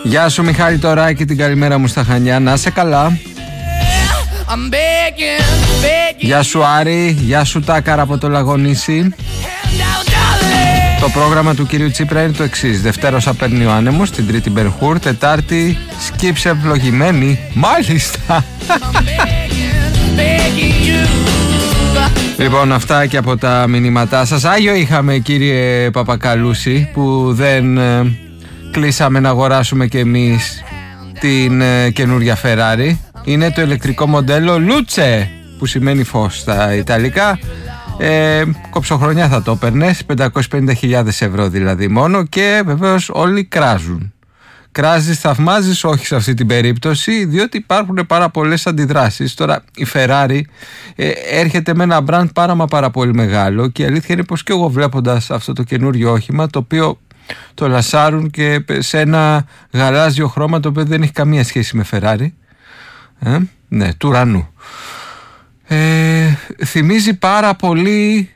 Γεια σου Μιχάλη Τωράκη, την καλημέρα μου στα Χανιά, να είσαι καλά. Γεια σου Άρη, γεια σου Τάκαρα από το Λαγονήσι. Το πρόγραμμα του κυρίου Τσίπρα είναι το εξής: Δευτέρα παίρνει ο άνεμος, την Τρίτη Μπενχούρ, Τετάρτη σκύψε ευλογημένη. Μάλιστα. Λοιπόν, αυτά και από τα μηνύματά σας. Άγιο είχαμε κύριε Παπακαλούση που δεν κλείσαμε να αγοράσουμε κι εμείς την καινούρια Ferrari. Είναι το ηλεκτρικό μοντέλο Luce, που σημαίνει φως στα Ιταλικά. Κοψοχρονιά θα το έπαιρνες, 550.000 ευρώ δηλαδή μόνο, και βεβαίως όλοι κράζουν. Κράζεις, θαυμάζεις, όχι σε αυτή την περίπτωση, διότι υπάρχουν πάρα πολλές αντιδράσεις. Τώρα η Ferrari έρχεται με ένα μπραντ πάρα πολύ μεγάλο, και η αλήθεια είναι πως και εγώ βλέποντας αυτό το καινούριο όχημα, το οποίο το λασάρουν και σε ένα γαλάζιο χρώμα το οποίο δεν έχει καμία σχέση με Ferrari, ναι, του ουρανού, θυμίζει πάρα πολύ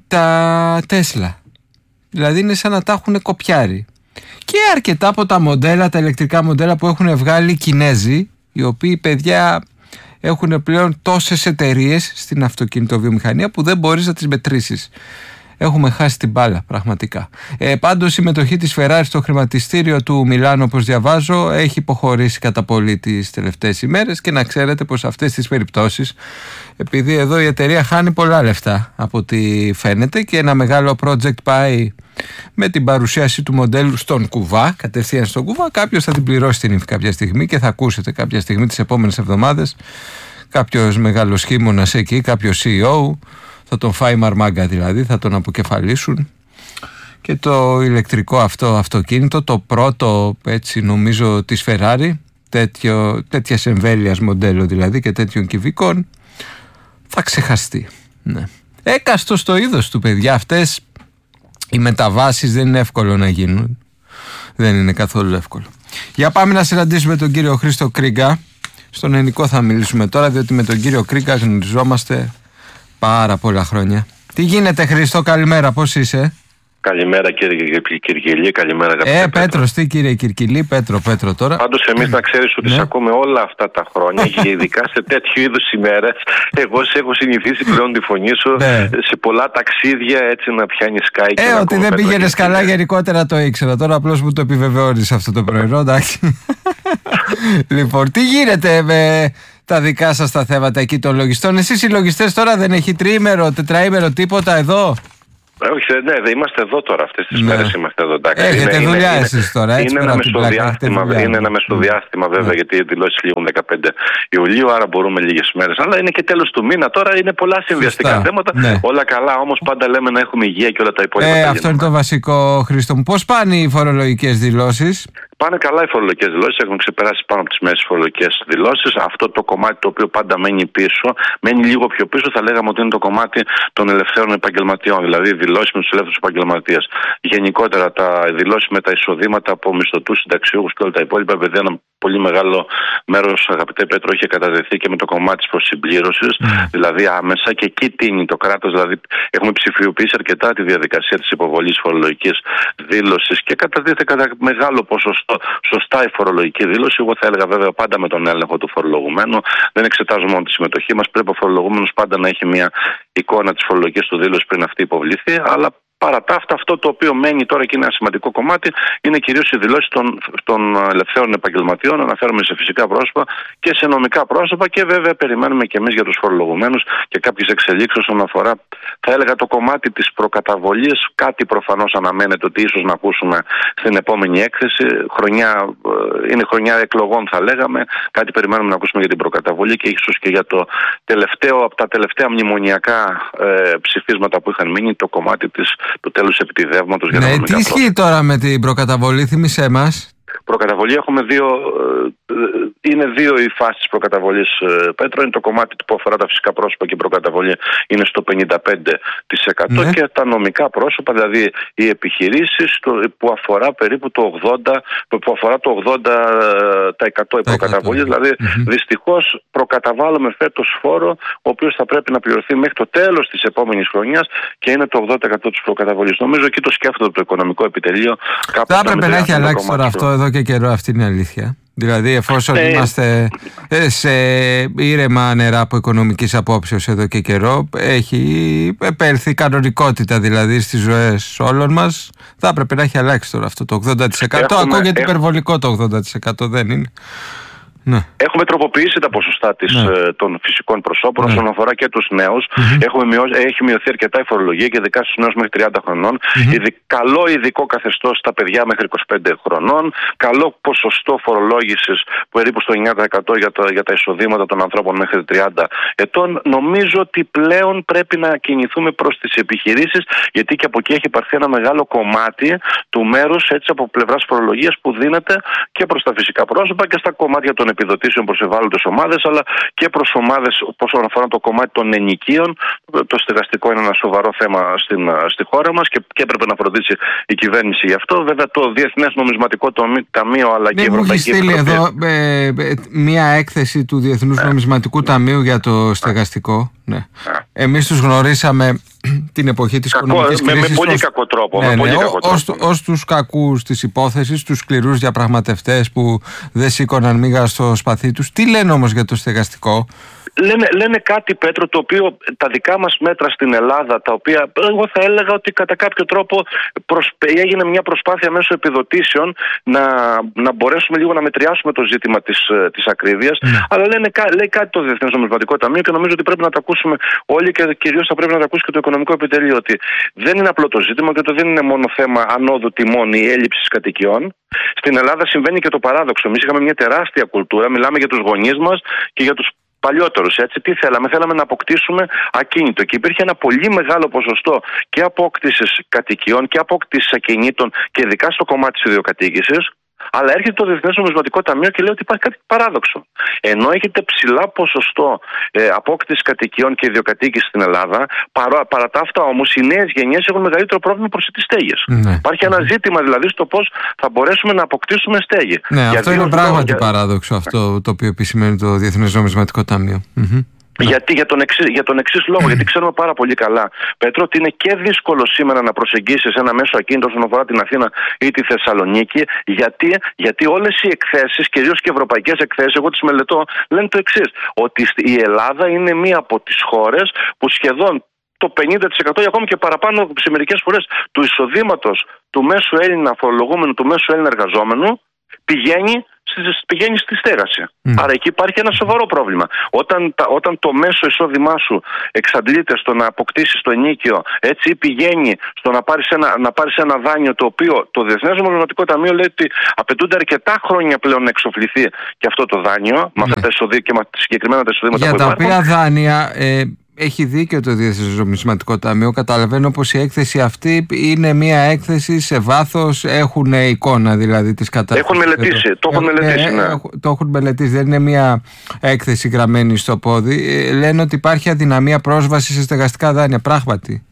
τα Tesla. Δηλαδή είναι σαν να τα έχουν κοπιάρει. Και αρκετά από τα μοντέλα, τα ηλεκτρικά μοντέλα που έχουν βγάλει οι Κινέζοι, οι οποίοι παιδιά έχουν πλέον τόσες εταιρείες στην αυτοκινητοβιομηχανία που δεν μπορείς να τις μετρήσεις. Έχουμε χάσει την μπάλα πραγματικά. Πάντως η μετοχή της Ferrari στο χρηματιστήριο του Μιλάνου, όπως διαβάζω, έχει υποχωρήσει κατά πολύ τις τελευταίες ημέρες, και να ξέρετε πως σε αυτές τις περιπτώσεις, επειδή εδώ η εταιρεία χάνει πολλά λεφτά από ό,τι φαίνεται, και ένα μεγάλο project πάει με την παρουσίαση του μοντέλου στον κουβά, κατευθείαν στον κουβά, κάποιος θα την πληρώσει την ύφη κάποια στιγμή, και θα ακούσετε κάποια στιγμή τις επόμενες εβδομάδες κάποιος μεγαλοσχήμωνας εκεί, κάποιος CEO, θα τον φάει μαρμάγκα δηλαδή, θα τον αποκεφαλίσουν. Και το ηλεκτρικό αυτό αυτοκίνητο, το πρώτο έτσι νομίζω της Ferrari, τέτοιας εμβέλειας μοντέλο δηλαδή και τέτοιων κυβικών, θα ξεχαστεί. Ναι. Έκαστος το είδος του, παιδιά. Αυτές οι μεταβάσεις δεν είναι εύκολο να γίνουν. Δεν είναι καθόλου εύκολο. Για πάμε να συναντήσουμε τον κύριο Χρήστο Κρίγκα. Στον ελληνικό θα μιλήσουμε τώρα, διότι με τον κύριο Κρίγκα γνωριζόμαστε πάρα πολλά χρόνια. Τι γίνεται Χρήστο, καλημέρα, πώς είσαι? Καλημέρα κύριε Κυρκυλή, καλημέρα αγαπητέ Πέτρος, τι κύριε Κυρκυλή, Πέτρο τώρα. Πάντως εμείς να ξέρεις ότι σε ακούμε όλα αυτά τα χρόνια και ειδικά σε τέτοιου είδους ημέρες. Εγώ σε έχω συνηθίσει πλέον τη φωνή σου σε πολλά ταξίδια, έτσι να πιάνεις σκάι. Ότι δεν πήγαινες καλά γενικότερα το ήξερα. Τώρα απλώς μου το επιβεβαιώνεις αυτό το πρωινό, εντάξει. Λοιπόν, τι γίνεται με τα δικά σας τα θέματα εκεί των λογιστών? Εσείς οι λογιστές τώρα δεν έχει τριήμερο, τετραήμερο, τίποτα εδώ? Όχι, ναι, δεν είμαστε εδώ τώρα. Αυτές τις μέρες είμαστε εδώ. Έχετε δουλειά εσείς τώρα, έτσι? Είναι ένα μεσοδιάστημα βέβαια, γιατί οι δηλώσεις λήγουν 15 Ιουλίου, άρα μπορούμε λίγες μέρες. Αλλά είναι και τέλος του μήνα τώρα, είναι πολλά συνδυαστικά θέματα. Ναι. Όλα καλά, όμως πάντα λέμε να έχουμε υγεία και όλα τα υπόλοιπα. Αυτό είναι το βασικό, Χρήστο μου. Πώς πάνε οι φορολογικές δηλώσεις? Πάνε καλά οι φορολογικές δηλώσεις, έχουν ξεπεράσει πάνω από τις μέσες φορολογικές δηλώσεις. Αυτό το κομμάτι το οποίο πάντα μένει πίσω, μένει λίγο πιο πίσω, θα λέγαμε ότι είναι το κομμάτι των ελευθέρων επαγγελματιών, δηλαδή δηλώσεις με τους ελεύθερους επαγγελματίες. Γενικότερα τα δηλώσεις με τα εισοδήματα από μισθωτούς, συνταξιούχους και όλα τα υπόλοιπα, επειδή ένα πολύ μεγάλο μέρος, αγαπητέ Πέτρο, είχε καταδεθεί και με το κομμάτι της προσυμπλήρωσης, δηλαδή άμεσα, και εκεί τίνει το κράτος. Δηλαδή έχουμε ψηφιοποιήσει αρκετά τη διαδικασία της υποβολής φορολογικής δήλωσης και καταδείχθηκε κατά μεγάλο ποσοστό σωστά η φορολογική δήλωση. Εγώ θα έλεγα βέβαια πάντα με τον έλεγχο του φορολογουμένου. Δεν εξετάζουμε μόνο τη συμμετοχή μας. Πρέπει ο φορολογούμενος πάντα να έχει μια εικόνα της φορολογικής του δήλωσης πριν αυτή υποβληθεί. Αλλά παρά τα αυτά, αυτό το οποίο μένει τώρα και είναι ένα σημαντικό κομμάτι είναι κυρίως οι δηλώσεις των ελευθέρων επαγγελματιών. Αναφέρομαι σε φυσικά πρόσωπα και σε νομικά πρόσωπα, και βέβαια περιμένουμε και εμείς για τους φορολογουμένους και κάποιες εξελίξεις όσον αφορά, θα έλεγα, το κομμάτι της προκαταβολής. Κάτι προφανώς αναμένεται ότι ίσως να ακούσουμε στην επόμενη έκθεση. Είναι χρονιά εκλογών, θα λέγαμε. Κάτι περιμένουμε να ακούσουμε για την προκαταβολή και ίσως και για το τελευταίο από τα τελευταία μνημονιακά ψηφίσματα που είχαν μείνει, το κομμάτι του τέλους επιτιδεύματος για τα νομικά πρόσωπα. Τι ισχύει τώρα με την προκαταβολή, θύμισέ μας? Προκαταβολή έχουμε είναι δύο οι φάσεις της προκαταβολής, Πέτρο. Είναι το κομμάτι που αφορά τα φυσικά πρόσωπα και η προκαταβολή είναι στο 55%, και τα νομικά πρόσωπα, δηλαδή οι επιχειρήσεις, που αφορά περίπου το 80% η προκαταβολή. Δηλαδή δυστυχώς προκαταβάλλουμε φέτος φόρο, ο οποίος θα πρέπει να πληρωθεί μέχρι το τέλος της επόμενης χρονιάς, και είναι το 80% της προκαταβολής. Νομίζω εκεί το σκέφτεται το οικονομικό επιτελείο. Θα έπρεπε να έχει αλλάξει τώρα αυτό εδώ και και καιρό, αυτή είναι η αλήθεια. Δηλαδή, εφόσον είμαστε σε ήρεμα νερά από οικονομικής απόψεως εδώ και καιρό, έχει επέλθει κανονικότητα δηλαδή στις ζωές όλων μας. Θα έπρεπε να έχει αλλάξει τώρα αυτό το 80%. Ακούγεται υπερβολικό το 80%, δεν είναι? Ναι. Έχουμε τροποποιήσει τα ποσοστά των φυσικών προσώπων όσον αφορά και τους νέους. Έχει μειωθεί αρκετά η φορολογία και ειδικά στους νέους μέχρι 30 χρονών. Καλό ειδικό καθεστώς στα παιδιά μέχρι 25 χρονών. Καλό ποσοστό φορολόγησης περίπου στο 9% για τα εισοδήματα των ανθρώπων μέχρι 30 ετών. Νομίζω ότι πλέον πρέπει να κινηθούμε προς τις επιχειρήσεις, γιατί και από εκεί έχει υπαρθεί ένα μεγάλο κομμάτι του μέρους από πλευράς φορολογίας που δίνεται και προς τα φυσικά πρόσωπα και στα κομμάτια των επιδοτήσεων προς ευάλωτες ομάδες, αλλά και προς ομάδες όσον αφορά το κομμάτι των ενοικίων. Το στεγαστικό είναι ένα σοβαρό θέμα στη χώρα μας και έπρεπε να φροντίσει η κυβέρνηση γι' αυτό. Βέβαια, το Διεθνές Νομισματικό Ταμείο αλλά και η Ευρωπαϊκή Επιτροπή. Μου έχει στείλει εδώ μία έκθεση του Διεθνούς Νομισματικού Ταμείου για το στεγαστικό. Ναι. Εμείς τους γνωρίσαμε την εποχή της οικονομικής κρίσης. Με πολύ κακό τρόπο. Ως τους κακούς της υπόθεσης, τους σκληρούς διαπραγματευτές που δεν σήκωναν μίγα στο σπαθί τους. Τι λένε όμως για το στεγαστικό? Λένε κάτι, Πέτρο, το οποίο τα δικά μας μέτρα στην Ελλάδα, τα οποία εγώ θα έλεγα ότι κατά κάποιο τρόπο έγινε μια προσπάθεια μέσω επιδοτήσεων να μπορέσουμε λίγο να μετριάσουμε το ζήτημα της ακρίβειας. Αλλά λέει κάτι το Διεθνές Νομισματικό Ταμείο και νομίζω ότι πρέπει να το ακούσουμε όλοι και κυρίως θα πρέπει να το ακούσει και το Οικονομικό Επιτελείο, ότι δεν είναι απλό το ζήτημα και ότι δεν είναι μόνο θέμα ανόδου τιμών ή έλλειψης κατοικιών. Στην Ελλάδα συμβαίνει και το παράδοξο. Εμείς είχαμε μια τεράστια κουλτούρα, μιλάμε για τους γονείς μας και για τους παλιότερους, έτσι. Τι θέλαμε να αποκτήσουμε ακίνητο. Και υπήρχε ένα πολύ μεγάλο ποσοστό και απόκτησης κατοικιών και απόκτησης ακινήτων και ειδικά στο κομμάτι της ιδιοκατοίκησης. Αλλά έρχεται το Διεθνές Νομισματικό Ταμείο και λέει ότι υπάρχει κάτι παράδοξο. Ενώ έχετε ψηλά ποσοστό απόκτησης κατοικιών και ιδιοκατοίκησης στην Ελλάδα, παρά τα αυτά όμως οι νέες γενιές έχουν μεγαλύτερο πρόβλημα προς τις στέγες. Υπάρχει ένα ζήτημα δηλαδή στο πώς θα μπορέσουμε να αποκτήσουμε στέγη. Ναι, αυτό είναι πράγματι παράδοξο αυτό το οποίο επισημαίνει το Διεθνές Νομισματικό Ταμείο. Γιατί για τον εξής λόγο, γιατί ξέρουμε πάρα πολύ καλά, Πέτρο, ότι είναι και δύσκολο σήμερα να προσεγγίσεις ένα μέσο ακίνητο όσον αφορά την Αθήνα ή τη Θεσσαλονίκη. Γιατί όλες οι εκθέσεις, κυρίως και ευρωπαϊκές εκθέσεις, εγώ τις μελετώ, λένε το εξής, ότι η Ελλάδα είναι μία από τις χώρες που σχεδόν το 50% ή ακόμη και παραπάνω σε μερικές φορές του εισοδήματος του μέσου Έλληνα φορολογούμενου, του μέσου Έλληνα εργαζόμενου, πηγαίνει στη στέγαση. Άρα εκεί υπάρχει ένα σοβαρό πρόβλημα. Όταν το μέσο εισόδημά σου εξαντλείται στο να αποκτήσεις το ενίκιο, έτσι, ή πηγαίνει στο να πάρεις ένα δάνειο, το οποίο το Διεθνές Νομισματικό Ταμείο λέει ότι απαιτούνται αρκετά χρόνια πλέον να εξοφληθεί και αυτό το δάνειο, με αυτά τα εισοδήματα και με συγκεκριμένα τα εισοδήματα που υπάρχουν. Για τα οποία δάνεια έχει δίκιο το Διεθνές Νομισματικό Ταμείο. Καταλαβαίνω πως η έκθεση αυτή είναι μια έκθεση σε βάθος. Έχουν εικόνα δηλαδή της κατάστασης. Το έχουν μελετήσει. Το έχουν μελετήσει. Δεν είναι μια έκθεση γραμμένη στο πόδι. Λένε ότι υπάρχει αδυναμία πρόσβαση σε στεγαστικά δάνεια. Πράγματι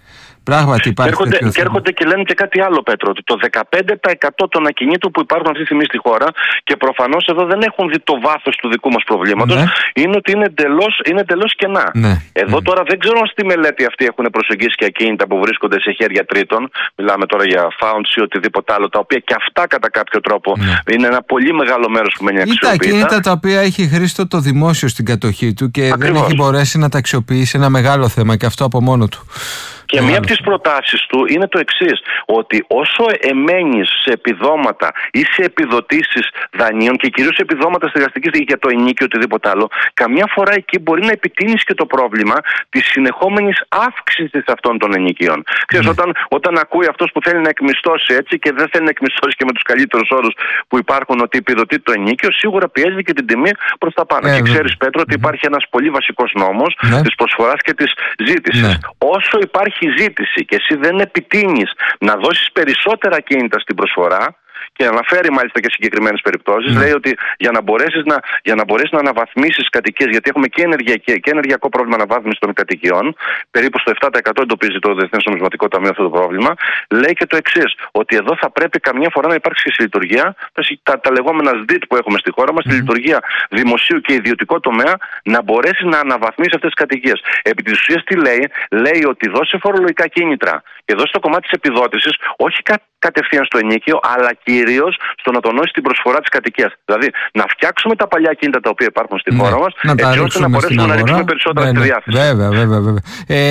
υπάρχει. Και έρχονται και λένε και κάτι άλλο, Πέτρο, ότι το 15% των ακινήτων που υπάρχουν αυτή τη στιγμή στη χώρα, και προφανώς εδώ δεν έχουν δει το βάθος του δικού μας προβλήματος, είναι ότι είναι εντελώς κενά. Εδώ τώρα δεν ξέρω αν στη μελέτη αυτή έχουν προσεγγίσει και ακίνητα που βρίσκονται σε χέρια τρίτων. Μιλάμε τώρα για founds ή οτιδήποτε άλλο, τα οποία και αυτά κατά κάποιο τρόπο είναι ένα πολύ μεγάλο μέρος που μένει αξιοποιητά. Τα ακίνητα τα οποία έχει χρήστο το δημόσιο στην κατοχή του και δεν έχει μπορέσει να τα αξιοποιήσει, ένα μεγάλο θέμα και αυτό από μόνο του. Και μία από τις προτάσεις του είναι το εξής, ότι όσο εμένεις σε επιδόματα ή σε επιδοτήσεις δανείων και κυρίως σε επιδόματα στεγαστικής για το ενίκιο ή οτιδήποτε άλλο, καμιά φορά εκεί μπορεί να επιτείνεις και το πρόβλημα της συνεχόμενης αύξησης αυτών των ενοικίων. Ξέρεις, όταν ακούει αυτός που θέλει να εκμισθώσει, έτσι, και δεν θέλει να εκμισθώσει και με τους καλύτερους όρους που υπάρχουν, ότι επιδοτεί το ενίκιο, σίγουρα πιέζει και την τιμή προς τα πάνω. Και ξέρεις, Πέτρο, ότι υπάρχει ένας πολύ βασικός νόμος της προσφοράς και της ζήτησης. Όσο υπάρχει ζήτηση και εσύ δεν επιτείνεις να δώσεις περισσότερα ακίνητα στην προσφορά, και αναφέρει μάλιστα και συγκεκριμένες περιπτώσεις, λέει ότι για να μπορέσεις να αναβαθμίσεις κατοικίες, γιατί έχουμε και ενεργειακό πρόβλημα αναβάθμισης των κατοικιών, περίπου στο 7% εντοπίζει το Διεθνές Νομισματικό Ταμείο αυτό το πρόβλημα, λέει και το εξής, ότι εδώ θα πρέπει καμιά φορά να υπάρξει και στη λειτουργία τα λεγόμενα ΣΔΙΤ που έχουμε στη χώρα μας, στη λειτουργία δημοσίου και ιδιωτικού τομέα, να μπορέσει να αναβαθμίσει αυτές τις κατοικίες. Επί της ουσίας τι λέει ότι δώσε φορολογικά κίνητρα και δώσε το κομμάτι της επιδότησης, όχι κατευθείαν στο ενίκιο, αλλά κυρίως στο να τονώσει την προσφορά της κατοικίας. Δηλαδή να φτιάξουμε τα παλιά κίνητα τα οποία υπάρχουν στη χώρα μας, έτσι ώστε να μπορέσουμε να ρίξουμε περισσότερα στη διάθεση. Βέβαια.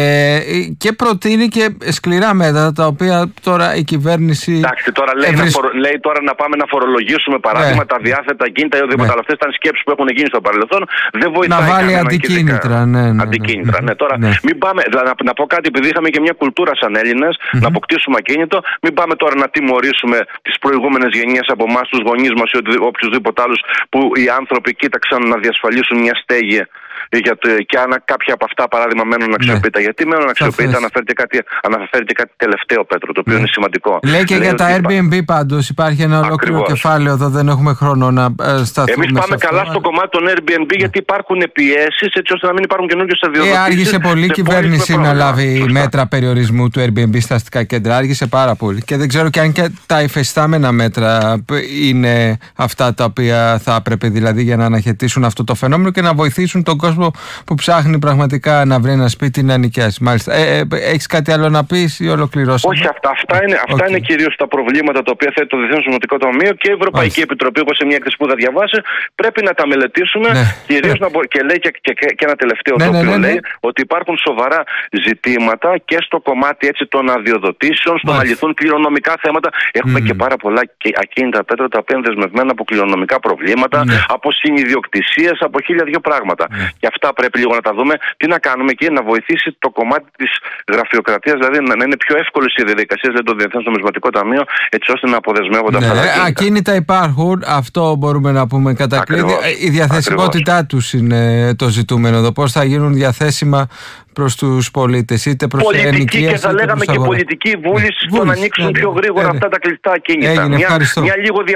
Και προτείνει και σκληρά μέτρα τα οποία τώρα η κυβέρνηση. Εντάξει, τώρα λέει τώρα να πάμε να φορολογήσουμε παράδειγμα τα διάθετα κίνητα ή οτιδήποτε. Αλλά αυτές ήταν σκέψεις που έχουν γίνει στο παρελθόν. Δεν βοηθάει. Να βάλει αντικίνητρα. Ναι. Τώρα μην πάμε. Να πω κάτι, επειδή είχαμε και μια κουλτούρα σαν Έλληνες να αποκτήσουμε ακίνητο, μην πάμε τώρα να τιμωρήσουμε τις προηγούμενες γενιές από εμάς, τους γονείς μας ή οποιουσδήποτε άλλους που οι άνθρωποι κοίταξαν να διασφαλίσουν μια στέγη. Και αν κάποια από αυτά παράδειγμα μένουν αξιοποιητά. Γιατί μένουν αξιοποιητά, αναφέρει και κάτι τελευταίο, Πέτρο, το οποίο είναι σημαντικό. Λέει και για τα Airbnb πάντως υπάρχει ένα ολόκληρο κεφάλαιο εδώ, δεν έχουμε χρόνο να σταθούμε. Εμείς πάμε καλά στο κομμάτι των Airbnb γιατί υπάρχουν πιέσεις έτσι ώστε να μην υπάρχουν καινούργιες αδειοδοτήσεις. Άργησε πολύ η κυβέρνηση να λάβει μέτρα περιορισμού του Airbnb στα αστικά κέντρα. Άργησε πάρα πολύ. Και δεν ξέρω και αν και τα υφιστάμενα μέτρα είναι αυτά τα οποία θα έπρεπε δηλαδή για να αναχαιτήσουν αυτό το φαινόμενο και να βοηθήσουν τον κόσμο που ψάχνει πραγματικά να βρει ένα σπίτι να νοικιάσει. Μάλιστα. Έχεις κάτι άλλο να πεις ή ολοκληρώσαμε? Όχι, αυτά είναι κυρίως τα προβλήματα τα οποία θέτει το Διεθνές Νομισματικό Ταμείο και η Ευρωπαϊκή Επιτροπή. Εγώ σε μια έκθεση που θα διαβάσει πρέπει να τα μελετήσουμε. Κυρίως και λέει και ένα τελευταίο το οποίο λέει ότι υπάρχουν σοβαρά ζητήματα και στο κομμάτι έτσι των αδειοδοτήσεων, στο να λυθούν κληρονομικά θέματα. Έχουμε και πάρα πολλά ακίνητα, Πέτρο, τα οποία είναι δεσμευμένα από κληρονομικά προβλήματα, από συνειδιοκτησίες, από 1002 πράγματα. Και αυτά πρέπει λίγο να τα δούμε. Τι να κάνουμε εκεί, να βοηθήσει το κομμάτι της γραφειοκρατίας, δηλαδή να είναι πιο εύκολες οι διαδικασίες, δηλαδή το Διεθνές Νομισματικό Ταμείο, έτσι ώστε να αποδεσμεύονται αυτά τα ακίνητα. Ακίνητα υπάρχουν, αυτό μπορούμε να πούμε κατά κλείδι. Η διαθεσιμότητά τους είναι το ζητούμενο εδώ. Πώς θα γίνουν διαθέσιμα προς τους πολίτες, είτε προς την ενοικίαση. Και θα λέγαμε και πολιτική βούληση στο να ανοίξουν πιο γρήγορα αυτά τα κλειστά ακίνητα. Μια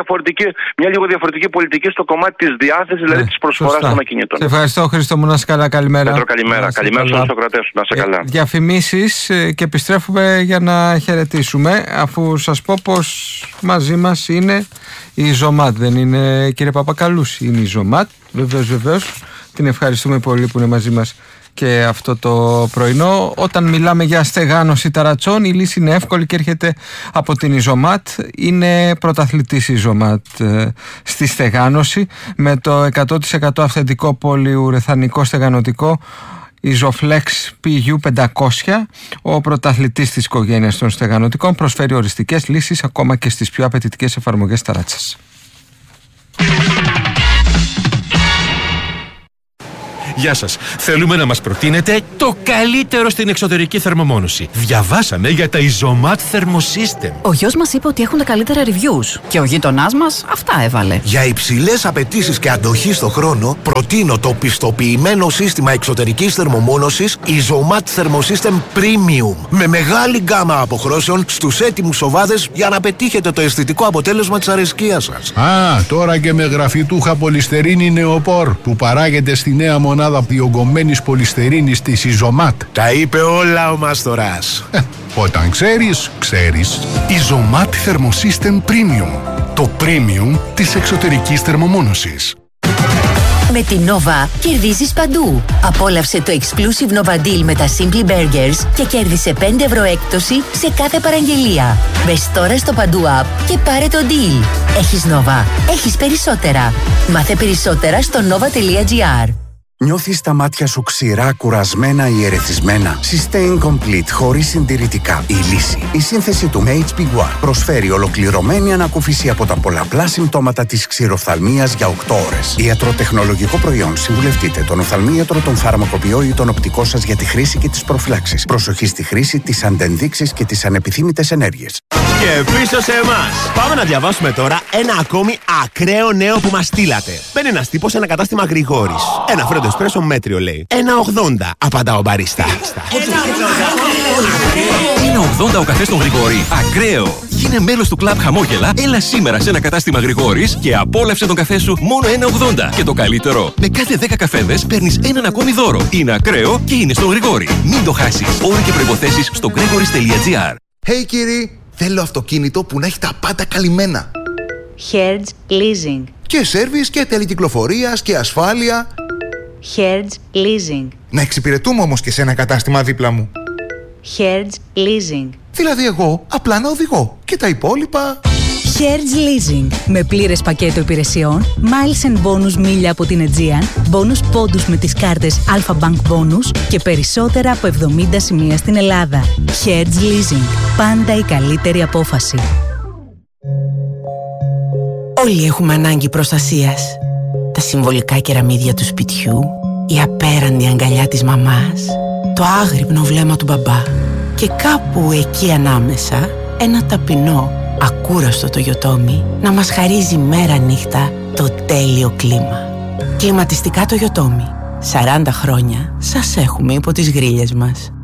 λίγο διαφορετική πολιτική στο κομμάτι της διάθεσης, δηλαδή της προσφοράς των ακινήτων. Σε ευχαριστώ, Χρήστο μου, να είσαι καλά. Καλημέρα. Πέτρο, καλημέρα. Καλημέρα στους Σοκρατές, να είσαι καλά. Διαφημίσεις και επιστρέφουμε για να χαιρετήσουμε, αφού σας πω πως μαζί μας είναι η Ζωμάτ. Δεν είναι, κύριε Παπακαλούση, είναι η Ζωμάτ. Βεβαίως. Την ευχαριστούμε πολύ που είναι μαζί μας και αυτό το πρωινό. Όταν μιλάμε για στεγάνωση ταρατσών, η λύση είναι εύκολη και έρχεται από την Ιζωμάτ. Είναι πρωταθλητής η Ιζωμάτ στη στεγάνωση με το 100% αυθεντικό πολυουρεθανικό στεγανωτικό Isoflex PU500. Ο πρωταθλητής της οικογένειας των στεγανωτικών προσφέρει οριστικές λύσεις ακόμα και στις πιο απαιτητικές εφαρμογές ταράτσας. Γεια σας. Θέλουμε να μας προτείνετε το καλύτερο στην εξωτερική θερμομόνωση. Διαβάσαμε για τα Isomat Thermosystem. Ο γιος μας είπε ότι έχουν τα καλύτερα reviews και ο γείτονάς μας αυτά έβαλε. Για υψηλές απαιτήσεις και αντοχή στο χρόνο, προτείνω το πιστοποιημένο σύστημα εξωτερικής θερμομόνωσης Isomat Thermosystem Premium. Με μεγάλη γκάμα αποχρώσεων στους έτοιμους οβάδες για να πετύχετε το αισθητικό αποτέλεσμα της αρεσκίας σας. Τώρα και με γραφιτούχα πολυστερίνη νεοπόρ που παράγεται στη νέα μονάδα διογκωμένης πολυστερίνης της Ιζωμάτ. Τα είπε όλα ο Μάστορας. Όταν ξέρεις, ξέρεις. Isomat Thermosystem Premium. Το premium της εξωτερικής θερμομόνωσης. Με την Nova κερδίζεις παντού. Απόλαυσε το exclusive Nova Deal με τα Simply Burgers και κέρδισε 5 ευρώ έκπτωση σε κάθε παραγγελία. Μπες τώρα στο Παντού App και πάρε το deal. Έχεις Nova. Έχεις περισσότερα. Μάθε περισσότερα στο nova.gr. Νιώθεις τα μάτια σου ξηρά, κουρασμένα ή ερεθισμένα? Sustain Complete χωρίς συντηρητικά. Η λύση. Η σύνθεση του HB1 προσφέρει ολοκληρωμένη ανακούφιση από τα πολλαπλά συμπτώματα της ξηροφθαλμίας για 8 ώρες. Ιατροτεχνολογικό προϊόν. Συμβουλευτείτε τον οφθαλμίατρο, τον φαρμακοποιό ή τον οπτικό σας για τη χρήση και τις προφυλάξεις. Προσοχή στη χρήση, τις αντενδείξεις και τις ανεπιθύμητες ενέργειες. Και πίσω σε εμάς. Πάμε να διαβάσουμε τώρα ένα ακόμη ακραίο νέο που μας στείλατε. Μπαίνει ένας τύπος σε ένα κατάστημα Γρηγόρης. Ένα φρέντο εσπρέσο μέτριο λέει. 1,80 απαντά ο μπαρίστα. 1,80 ο καφές στον Γρηγόρη. Ακραίο. Γίνε μέλος του κλαμπ Χαμόγελα. Έλα σήμερα σε ένα κατάστημα Γρηγόρης και απόλαυσε τον καφέ σου μόνο 1,80. Και το καλύτερο, με κάθε 10 καφέδες παίρνεις έναν ακόμη δώρο. Είναι ακραίο και είναι στον Γρηγόρη. Μην το χάσεις. Όροι και προϋποθέσεις στο gregoris.gr. Hey κύριοι, θέλω αυτοκίνητο που να έχει τα πάντα καλυμμένα. Hertz Leasing. Και σέρβις και τελεκυκλοφορίας και ασφάλεια. Hertz Leasing. Να εξυπηρετούμε όμως και σε ένα κατάστημα δίπλα μου. Hertz Leasing. Δηλαδή εγώ απλά να οδηγώ και τα υπόλοιπα... Hertz Leasing. Με πλήρες πακέτο υπηρεσιών, miles and bonus μίλια από την Aegean, bonus πόντους με τις κάρτες Alpha Bank Bonus και περισσότερα από 70 σημεία στην Ελλάδα. Hertz Leasing. Πάντα η καλύτερη απόφαση. Όλοι έχουμε ανάγκη προστασίας. Τα συμβολικά κεραμίδια του σπιτιού, η απέραντη αγκαλιά της μαμάς, το άγρυπνο βλέμμα του μπαμπά και κάπου εκεί ανάμεσα ένα ταπεινό, ακούραστο Toyotomi να μας χαρίζει μέρα νύχτα το τέλειο κλίμα. Κλιματιστικά Toyotomi. 40 χρόνια σας έχουμε υπό τις γρίλες μας.